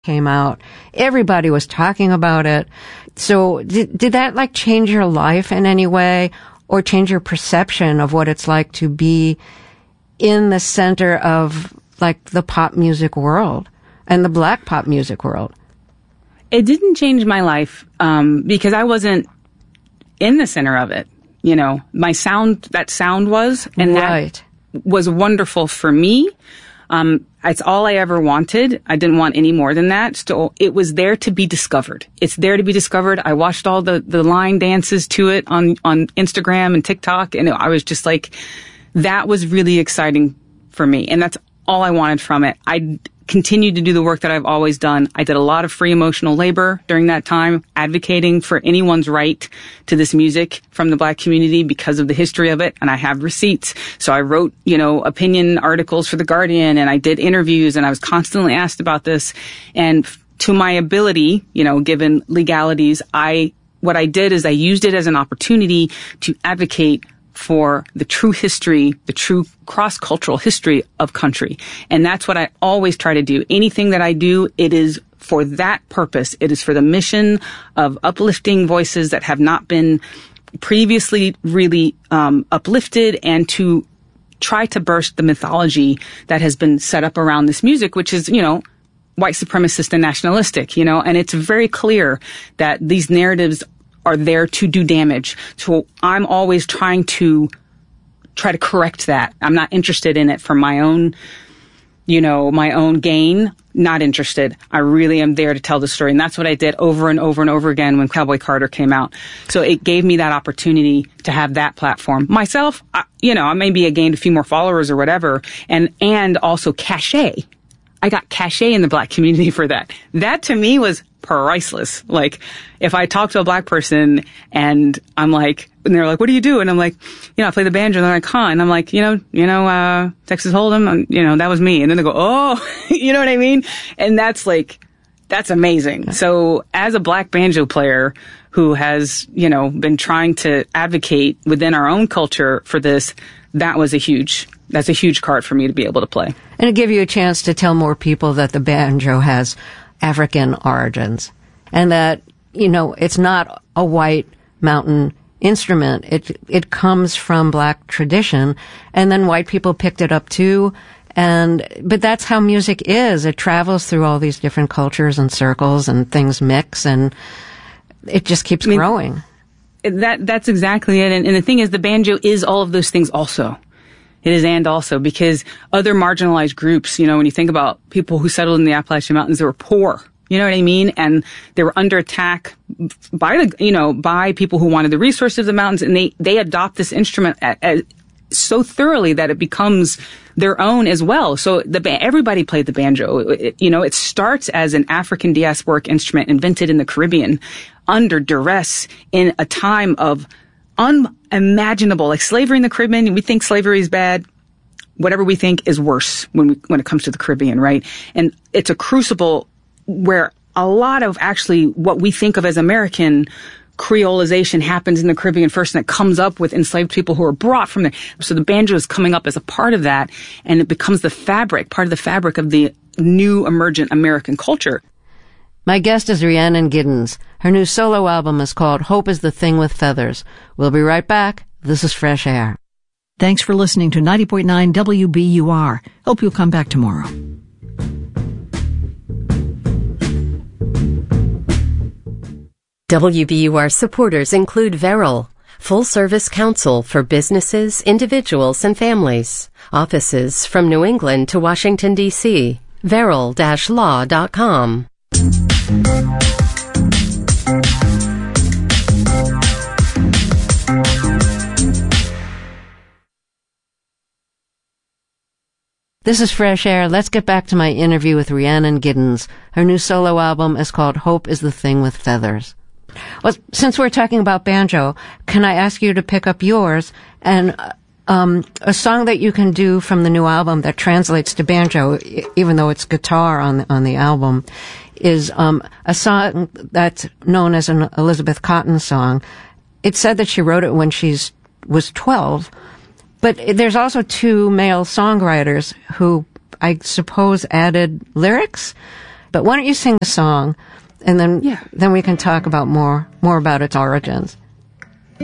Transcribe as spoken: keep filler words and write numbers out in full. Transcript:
came out, everybody was talking about it. So did, did that like change your life in any way, or change your perception of what it's like to be in the center of like the pop music world and the black pop music world? It didn't change my life um, because I wasn't in the center of it. You know, my sound, that sound was, and right. that was wonderful for me. Um, it's all I ever wanted. I didn't want any more than that. So it was there to be discovered. It's there to be discovered. I watched all the, the line dances to it on, on Instagram and TikTok. And I was just like, that was really exciting for me. And that's all I wanted from it. I continued to do the work that I've always done. I did a lot of free emotional labor during that time, advocating for anyone's right to this music from the black community because of the history of it. And I have receipts. So I wrote, you know, opinion articles for The Guardian, and I did interviews, and I was constantly asked about this. And to my ability, you know, given legalities, I, what I did is I used it as an opportunity to advocate for the true history, the true cross-cultural history of country. And that's what I always try to do. Anything that I do, it is for that purpose. It is for the mission of uplifting voices that have not been previously really um, uplifted, and to try to burst the mythology that has been set up around this music, which is, you know, white supremacist and nationalistic, you know, and it's very clear that these narratives are there to do damage. So I'm always trying to try to correct that. I'm not interested in it for my own, you know, my own gain. Not interested. I really am there to tell the story. And that's what I did over and over and over again when Cowboy Carter came out. So it gave me that opportunity to have that platform. Myself, I, you know, I maybe I gained a few more followers or whatever, and, and also cachet. I got cachet in the black community for that. That to me was priceless. Like, if I talk to a black person and I'm like, and they're like, what do you do? And I'm like, you know, I play the banjo. And they're like, huh? And I'm like, you know, you know, uh, Texas Hold'em, and, you know, that was me. And then they go, oh, you know what I mean? And that's like, that's amazing. So as a black banjo player who has, you know, been trying to advocate within our own culture for this, that was a huge, that's a huge card for me to be able to play. And it gave you a chance to tell more people that the banjo has African origins, and that, you know, it's not a white mountain instrument. It, it comes from black tradition, and then white people picked it up too. And, but that's how music is. It travels through all these different cultures and circles, and things mix, and it just keeps I mean, growing. That, that's exactly it. And, and the thing is, the banjo is all of those things also. It is and also, because other marginalized groups, you know, when you think about people who settled in the Appalachian Mountains, they were poor. You know what I mean? And they were under attack by the, you know, by people who wanted the resources of the mountains, and they, they adopt this instrument at, at, so thoroughly that it becomes their own as well. So the everybody played the banjo. It, you know, it starts as an African diasporic instrument invented in the Caribbean under duress in a time of unimaginable, like slavery in the Caribbean. We think slavery is bad. Whatever we think is worse when we, when it comes to the Caribbean, right? And it's a crucible where a lot of actually what we think of as American creolization happens in the Caribbean first, and it comes up with enslaved people who are brought from there. So the banjo is coming up as a part of that, and it becomes the fabric, part of the fabric of the new emergent American culture. My guest is Rhiannon Giddens. Her new solo album is called Hope is the Thing with Feathers. We'll be right back. This is Fresh Air. Thanks for listening to ninety point nine W B U R. Hope you'll come back tomorrow. W B U R supporters include Veril, full-service counsel for businesses, individuals, and families. Offices from New England to Washington, D C veril dash law dot com. This is Fresh Air. Let's get back to my interview with Rhiannon Giddens. Her new solo album is called Hope is the Thing with Feathers. Well, since we're talking about banjo, can I ask you to pick up yours, and um a song that you can do from the new album that translates to banjo, even though it's guitar on on the album, is um a song that's known as an Elizabeth Cotten song. It's said that she wrote it when she's was twelve, but there's also two male songwriters who I suppose added lyrics. But why don't you sing the song, and then Yeah. then we can talk about more more about its origins.